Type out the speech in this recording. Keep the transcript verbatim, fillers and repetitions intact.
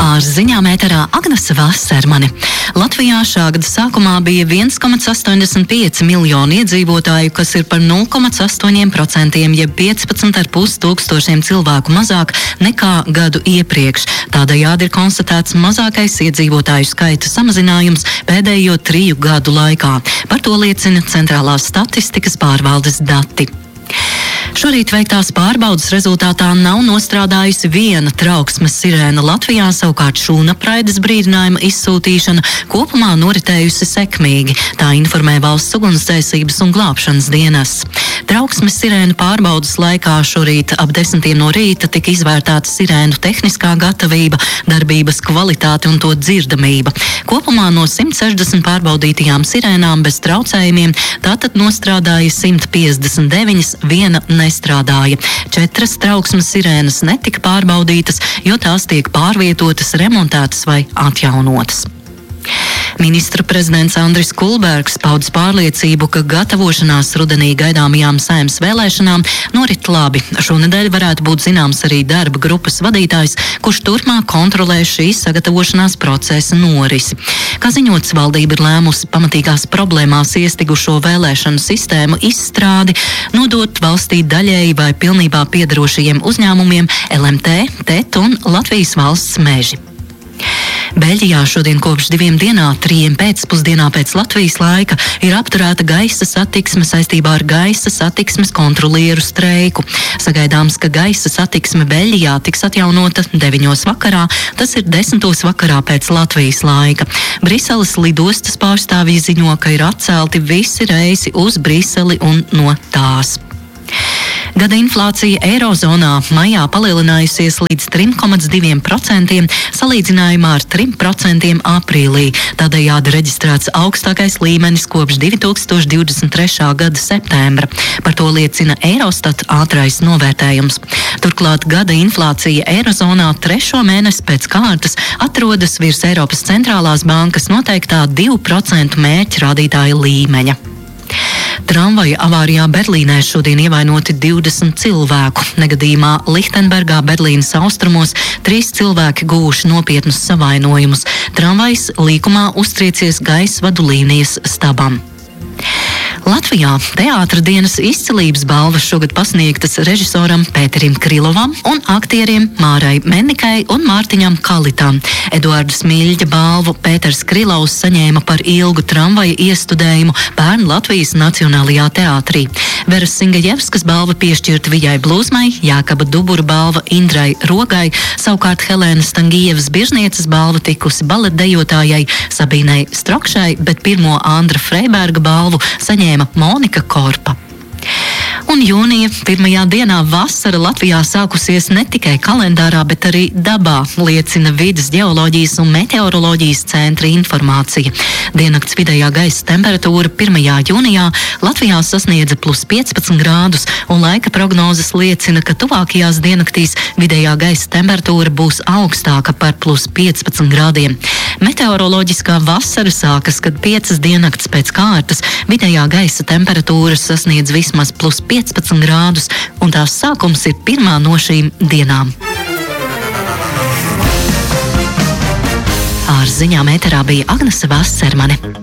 Ar ziņām ēterā Agnese Vasermane. Latvijā šā gada sākumā bija viens komats astoņdesmit pieci miljoni iedzīvotāju, kas ir par nulle komats astoņi procenti, jeb piecpadsmit ar pus tūkstošiem cilvēku mazāk nekā gadu iepriekš. Tādējādi ir konstatēts mazākais iedzīvotāju skaita samazinājums pēdējo triju gadu laikā. Par to liecina Centrālās statistikas pārvaldes dati. Šorīt veiktās pārbaudas rezultātā nav nostrādājusi viena trauksmes sirēna Latvijā, savukārt šūnapraides brīdinājuma izsūtīšana kopumā noritējusi sekmīgi. Tā informē Valsts ugunsdzēsības un glābšanas dienests. Trauksmes sirēnu pārbaudas laikā šorīt ap desmitiem no rīta tika izvērtāta sirēnu tehniskā gatavība, darbības kvalitāte un to dzirdamība. Kopumā no simt sešdesmit pārbaudītajām sirēnām bez traucējumiem tātad nostrādāja simt piecdesmit deviņas, viena nestrādāja. Četras trauksmes sirēnas netika pārbaudītas, jo tās tiek pārvietotas, remontētas vai atjaunotas. Ministra prezidents Andris Kulbergs paudis pārliecību, ka gatavošanās rudenī gaidāmajām Saeimas vēlēšanām norit labi. Šonedēļ varētu būt zināms arī darba grupas vadītājs, kurš turpmāk kontrolē šīs sagatavošanās procesa norisi. Kā ziņots, valdība ir lēmusi pamatīgās problēmās iestigušo vēlēšanu sistēmu izstrādi nodot valstī daļēji vai pilnībā piederošajiem uzņēmumiem L M T, T E T un Latvijas valsts meži. Beļģijā šodien kopš diviem dienā, trījiem pēcpusdienā pēc Latvijas laika, ir apturēta gaisa satiksme saistībā ar gaisa satiksmes kontrolieru streiku. Sagaidāms, ka gaisa satiksme Beļģijā tiks atjaunota deviņos vakarā, tas ir desmitos vakarā pēc Latvijas laika. Briseles lidostas pārstāvji ziņo, ka ir atcelti visi reisi uz Briseli un no tās. Gada inflācija Eirozonā maijā palielinājusies līdz trim komats diviem procentiem, salīdzinājumā ar trim procentiem aprīlī. Tādējādi reģistrēts augstākais līmenis kopš divi tūkstoši divdesmit trešā gada septembra. Par to liecina Eurostat ātrais novērtējums. Turklāt gada inflācija Eirozonā trešo mēnesi pēc kārtas atrodas virs Eiropas centrālās bankas noteiktā divu procentu mērķa rādītāja līmeņa. Tramvaja avārijā Berlīnē šodien ievainoti divdesmit cilvēku. Negadījumā Lichtenbergā, Berlīnas austrumos, trīs cilvēki guvuši nopietnus savainojumus. Tramvajs līkumā uztriecies gaisa vadu līnijas stabam. Latvijā teātra dienas izcilības balvas šogad pasniegtas režisoram Pēterim Krilovam un aktieriem Mārai Mennikai un Mārtiņam Kalitam. Eduarda Smilģa balvu Pēters Krilovs saņēma par ilgu tramvaja iestudējumu pērn Latvijas Nacionālajā teātrī. Veras Singajevskas balva piešķirta Vijai Blūzmai, Jākaba Dubura balva Indrai Rogai, savukārt Helēnas Stangijevas Biržnieces balva tikusi baletdejotājai Sabīnai Strokšai, bet pirmo Andra Freiberga balvu saņēma Monika Korpa. Un jūnija pirmajā dienā vasara Latvijā sākusies ne tikai kalendārā, bet arī dabā, liecina Vides ģeoloģijas un meteoroloģijas centra informācija. Diennakts vidējā gaisa temperatūra pirmajā jūnijā Latvijā sasniedza plus piecpadsmit grādus, un laika prognozes liecina, ka tuvākajās diennaktīs vidējā gaisa temperatūra būs augstāka par plus piecpadsmit grādiem. Meteoroloģiskā vasara sākas, kad piecas diennakts pēc kārtas vidējā gaisa temperatūra sasniedz vismaz plus piecpadsmit grādus, un tās sākums ir pirmā no šīm dienām. Ar ziņām ēterā bija Agnese Vasermane.